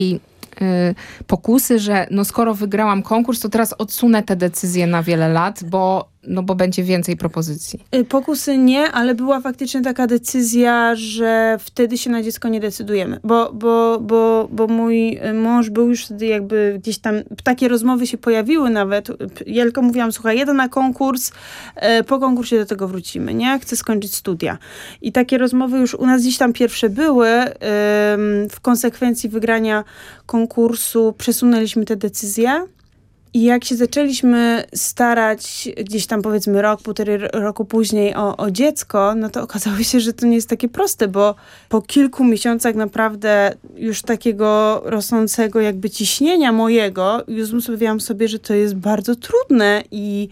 pokusy, że no skoro wygrałam konkurs, to teraz odsunę te decyzje na wiele lat, bo będzie więcej propozycji. Pokusy nie, ale była faktycznie taka decyzja, że wtedy się na dziecko nie decydujemy. Bo mój mąż był już wtedy jakby gdzieś tam, takie rozmowy się pojawiły nawet. Ja tylko mówiłam, słuchaj, jedę na konkurs, po konkursie do tego wrócimy, nie? Chcę skończyć studia. I takie rozmowy już u nas gdzieś tam pierwsze były. W konsekwencji wygrania konkursu przesunęliśmy te decyzje. I jak się zaczęliśmy starać gdzieś tam powiedzmy rok, półtorej roku później o dziecko, no to okazało się, że to nie jest takie proste, bo po kilku miesiącach naprawdę już takiego rosnącego jakby ciśnienia mojego, już uzmysłowiłam sobie, że to jest bardzo trudne i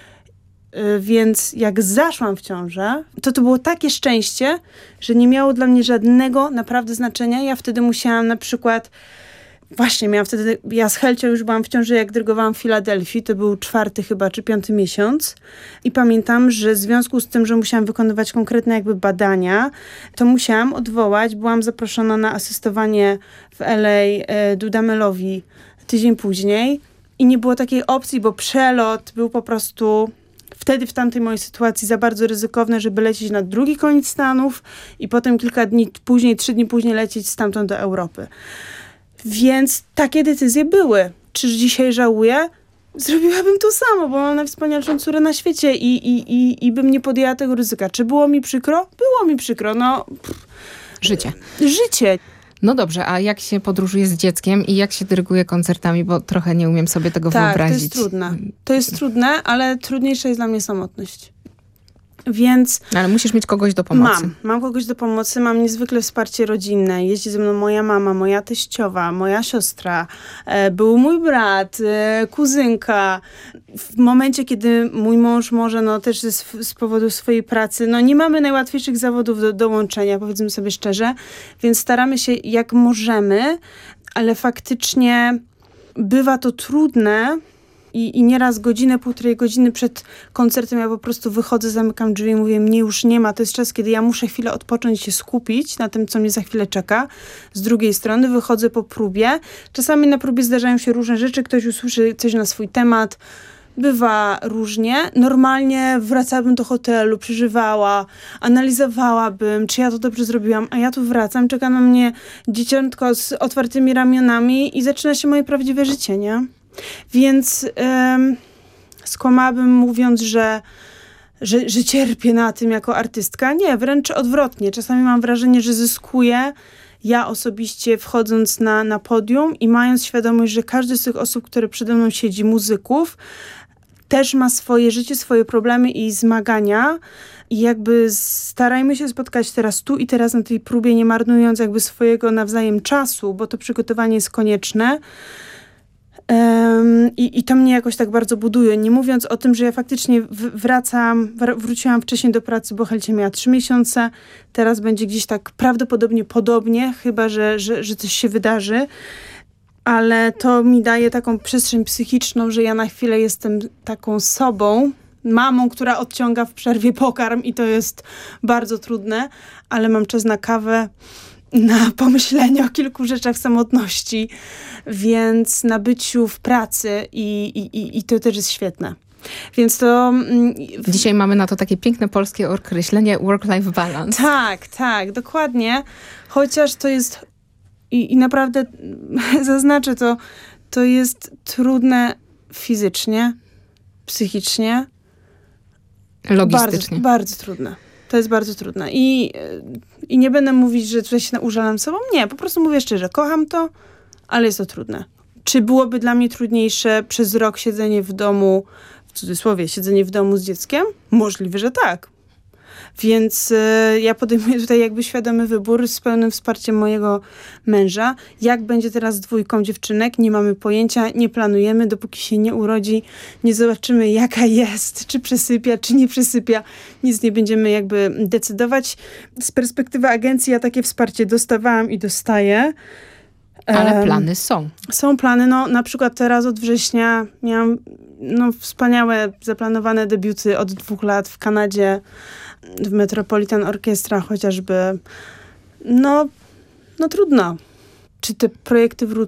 więc jak zaszłam w ciążę, to było takie szczęście, że nie miało dla mnie żadnego naprawdę znaczenia. Ja wtedy musiałam na przykład właśnie, ja z Helcią już byłam w ciąży, jak dyrygowałam w Filadelfii, to był 4. chyba, czy 5. miesiąc i pamiętam, że w związku z tym, że musiałam wykonywać konkretne jakby badania, to musiałam odwołać, byłam zaproszona na asystowanie w LA Dudamelowi tydzień później i nie było takiej opcji, bo przelot był po prostu wtedy w tamtej mojej sytuacji za bardzo ryzykowne, żeby lecieć na drugi koniec Stanów i potem kilka dni później, 3 dni później lecieć stamtąd do Europy. Więc takie decyzje były. Czy dzisiaj żałuję? Zrobiłabym to samo, bo mam najwspanialszą córę na świecie i bym nie podjęła tego ryzyka. Czy było mi przykro? Było mi przykro. Życie. Życie. No dobrze, a jak się podróżuje z dzieckiem i jak się dyryguje koncertami, bo trochę nie umiem sobie tego wyobrazić. To jest trudne. To jest trudne, ale trudniejsza jest dla mnie samotność. Więc... Ale musisz mieć kogoś do pomocy. Mam kogoś do pomocy, mam niezwykle wsparcie rodzinne. Jeździ ze mną moja mama, moja teściowa, moja siostra, był mój brat, kuzynka. W momencie, kiedy mój mąż może, też z powodu swojej pracy, nie mamy najłatwiejszych zawodów do łączenia, powiedzmy sobie szczerze, więc staramy się jak możemy, ale faktycznie bywa to trudne. I nieraz godzinę, półtorej godziny przed koncertem ja po prostu wychodzę, zamykam drzwi i mówię, mnie już nie ma. To jest czas, kiedy ja muszę chwilę odpocząć i się skupić na tym, co mnie za chwilę czeka. Z drugiej strony wychodzę po próbie. Czasami na próbie zdarzają się różne rzeczy. Ktoś usłyszy coś na swój temat. Bywa różnie. Normalnie wracałabym do hotelu, przeżywała, analizowałabym, czy ja to dobrze zrobiłam, a ja tu wracam, czeka na mnie dzieciątko z otwartymi ramionami i zaczyna się moje prawdziwe życie, nie? Więc skłamałabym mówiąc, że cierpię na tym jako artystka. Nie, wręcz odwrotnie. Czasami mam wrażenie, że zyskuję ja osobiście wchodząc na podium i mając świadomość, że każdy z tych osób, które przede mną siedzi, muzyków, też ma swoje życie, swoje problemy i zmagania. I jakby starajmy się spotkać teraz tu i teraz na tej próbie, nie marnując jakby swojego nawzajem czasu, bo to przygotowanie jest konieczne. I to mnie jakoś tak bardzo buduje. Nie mówiąc o tym, że ja faktycznie wróciłam wcześniej do pracy, bo Helcia miała 3 miesiące. Teraz będzie gdzieś tak prawdopodobnie podobnie, chyba że coś się wydarzy. Ale to mi daje taką przestrzeń psychiczną, że ja na chwilę jestem taką sobą, mamą, która odciąga w przerwie pokarm i to jest bardzo trudne, ale mam czas na kawę, na pomyślenie o kilku rzeczach w samotności, więc na byciu w pracy i to też jest świetne. Więc to... Dzisiaj mamy na to takie piękne polskie określenie work-life balance. Tak, dokładnie. Chociaż to jest... I naprawdę zaznaczę to jest trudne fizycznie, psychicznie. Logistycznie. Bardzo trudne. To jest bardzo trudne. I nie będę mówić, że tutaj się użalam sobą. Nie, po prostu mówię szczerze, kocham to, ale jest to trudne. Czy byłoby dla mnie trudniejsze przez rok siedzenie w domu, w cudzysłowie, siedzenie w domu z dzieckiem? Możliwe, że tak. Więc ja podejmuję tutaj jakby świadomy wybór z pełnym wsparciem mojego męża. Jak będzie teraz z 2 dziewczynek? Nie mamy pojęcia, nie planujemy, dopóki się nie urodzi, nie zobaczymy jaka jest, czy przesypia, czy nie przesypia. Nic nie będziemy jakby decydować. Z perspektywy agencji ja takie wsparcie dostawałam i dostaję. Ale plany są. Są plany, na przykład teraz od września miałam wspaniałe zaplanowane debiuty od 2 lat w Kanadzie, w Metropolitan Orchestra chociażby. Trudno. czy te projekty